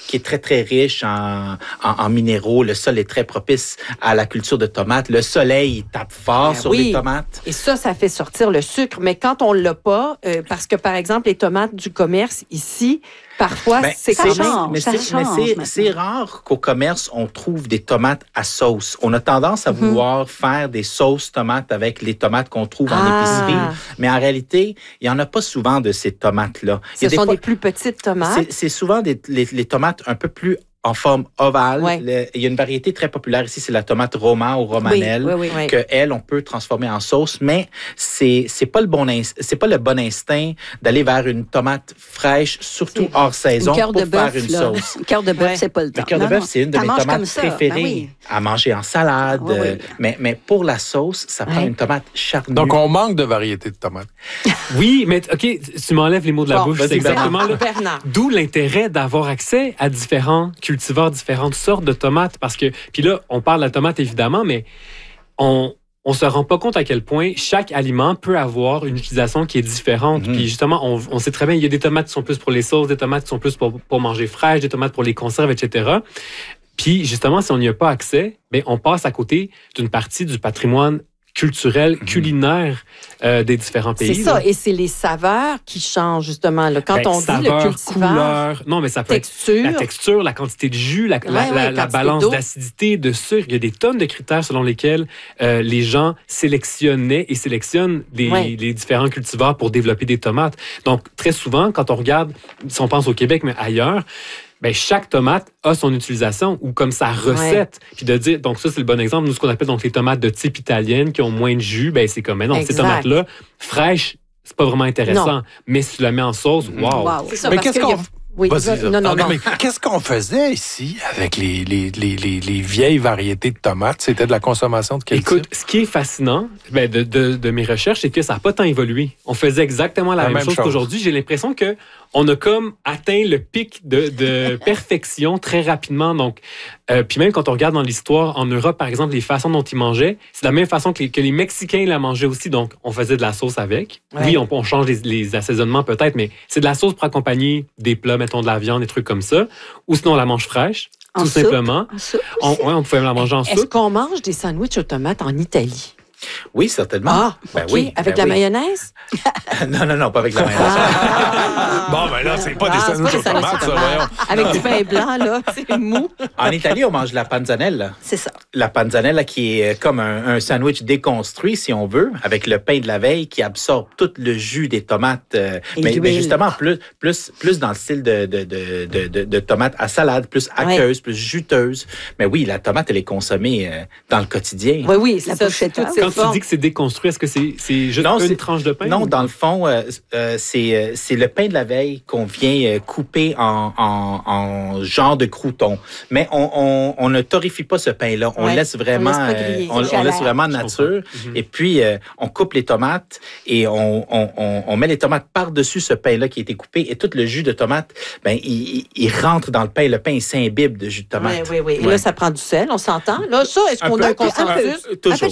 qui est très, très riche en minéraux. Le sol est très propice à la culture de tomates. Le soleil, il tape fort sur les tomates. Et ça fait sortir le sucre. Mais quand on l'a pas, parce que, par exemple, les tomates du commerce ici, parfois, c'est rare qu'au commerce, on trouve des tomates à sauce. On a tendance à vouloir faire des sauces tomates avec les tomates qu'on trouve en épicerie. Mais en réalité, il n'y en a pas souvent de ces tomates-là. Ce sont des plus petites tomates. C'est souvent les tomates un peu plus en forme ovale. Il y a une variété très populaire ici, c'est la tomate Roma ou romanelle, que elle on peut transformer en sauce, mais c'est pas le bon instinct d'aller vers une tomate fraîche, surtout hors saison, pour faire une sauce. Une cœur de bœuf, c'est pas le temps. Le cœur de bœuf, c'est une de mes tomates préférées à manger en salade, mais pour la sauce, ça prend une tomate charnue. Donc on manque de variétés de tomates. Oui, mais OK, tu m'enlèves les mots de la bouche, c'est exactement là. D'où l'intérêt d'avoir accès à différents cultivars, différentes sortes de tomates, parce que, puis là, on parle de la tomate évidemment, mais on se rend pas compte à quel point chaque aliment peut avoir une utilisation qui est différente. Puis justement, on sait très bien, il y a des tomates qui sont plus pour les sauces, des tomates qui sont plus pour manger fraîches, des tomates pour les conserves, etc. Puis justement, si on n'y a pas accès, bien, on passe à côté d'une partie du patrimoine culturel, culinaire des différents pays. C'est ça, et c'est les saveurs qui changent, justement. Là. Quand on dit le cultivar, couleur, non, mais ça peut être la texture, la quantité de jus, la balance d'acidité, de sucre. Il y a des tonnes de critères selon lesquels les gens sélectionnaient et sélectionnent les différents cultivars pour développer des tomates. Donc, très souvent, quand on regarde, si on pense au Québec, mais ailleurs, ben, chaque tomate a son utilisation ou comme sa recette. Puis de dire, donc ça, c'est le bon exemple. Nous, ce qu'on appelle donc les tomates de type italienne qui ont moins de jus, ben, c'est comme, mais non, ces tomates-là, fraîches, c'est pas vraiment intéressant. Non. Mais si tu la mets en sauce, wow. C'est ça, mais qu'est-ce qu'on... Oui, non. Mais qu'est-ce qu'on faisait ici avec les vieilles variétés de tomates? C'était de la consommation de quel type? Ce qui est fascinant de mes recherches, c'est que ça n'a pas tant évolué. On faisait exactement la même chose qu'aujourd'hui. J'ai l'impression que on a comme atteint le pic de perfection très rapidement. Donc, puis même quand on regarde dans l'histoire, en Europe, par exemple, les façons dont ils mangeaient, c'est de la même façon que les Mexicains la mangeaient aussi. Donc, on faisait de la sauce avec. Ouais. Oui, on change les assaisonnements peut-être, mais c'est de la sauce pour accompagner des plats, mettons de la viande, des trucs comme ça. Ou sinon, on la mange fraîche, tout simplement. On pouvait la manger en soupe. Est-ce qu'on mange des sandwichs aux tomates en Italie? Oui, certainement. Ah, oui. Avec la mayonnaise? Non, pas avec la mayonnaise. Bon, ben là, c'est pas des sandwichs aux tomates, ça, voyons. Avec du pain blanc, là, c'est mou. En Italie, on mange la panzanella. C'est ça. La panzanella qui est comme un sandwich déconstruit, si on veut, avec le pain de la veille qui absorbe tout le jus des tomates. Mais justement, plus dans le style de tomates à salade, plus aqueuse, plus juteuse. Mais oui, la tomate, elle est consommée dans le quotidien. Oui, c'est ça. Quand tu dis que c'est déconstruit, est-ce que c'est juste une tranche de pain? Non, dans le fond, c'est le pain de la veille qu'on vient couper en genre de crouton. Mais on ne torréfie pas ce pain-là. On laisse vraiment, on laisse vraiment nature. Et puis, on coupe les tomates et on met les tomates par-dessus ce pain-là qui a été coupé. Et tout le jus de tomate, ben, il rentre dans le pain. Le pain, il s'imbibe de jus de tomate. Oui. Et là, ça prend du sel, on s'entend. Là, ça, est-ce qu'on a un consensus? Toujours.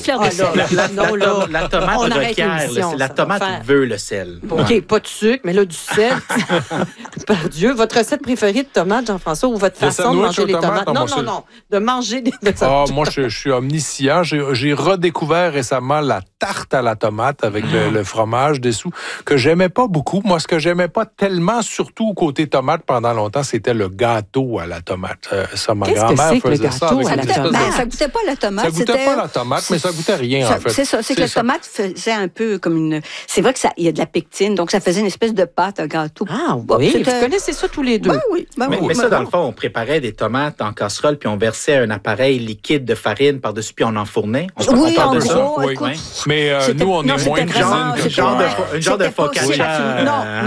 La tomate requiert, la tomate veut le sel. OK, pas de sucre, mais là, du sel. Par Dieu. Votre recette préférée de tomates, Jean-François, ou votre façon de manger les tomates? Non. De manger des tomates. Moi, je suis omniscient. J'ai redécouvert récemment la tarte à la tomate avec le fromage dessous, que j'aimais pas beaucoup. Moi, ce que j'aimais pas tellement, surtout côté tomate pendant longtemps, c'était le gâteau à la tomate. Ça, ma grand-mère faisait ça. Ça goûtait pas la tomate. Ça goûtait pas la tomate, mais ça goûtait rien, en fait. C'est ça. C'est que la tomate faisait un peu comme une... C'est vrai qu'il y a de la pectine, donc ça faisait une espèce de pâte à gâteau. Ah oui, vous connaissez ça tous les deux. Oui. Mais ça, dans le fond, on préparait des tomates en casserole, puis on versait un appareil liquide de farine par-dessus, puis on enfournait. Oui, en gros, écoute. Mais nous, on est moins cuisine que ça. Un genre de focaccia.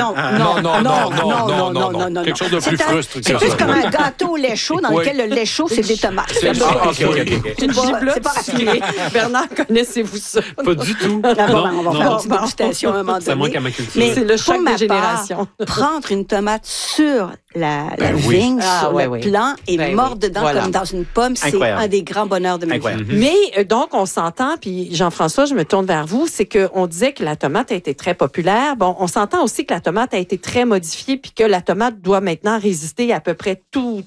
Non. Quelque chose de plus frustre. C'est plus comme un gâteau au lait chaud dans lequel le lait chaud, c'est des tomates. C'est une giblotte. Bernard, connaissez-vous ça? Pas du tout. On va faire une petite dégustation à un moment donné. Ça manque à ma culture. Mais c'est le choc de génération. Prendre une tomate sur la vigne, sur le plant et mordre dedans comme dans une pomme, c'est un des grands bonheurs de ma vie. Mais donc, on s'entend, puis Jean-François, je me tourne vers vous, c'est qu'on disait que la tomate a été très populaire. Bon, on s'entend aussi que la tomate a été très modifiée, puis que la tomate doit maintenant résister à peu près tout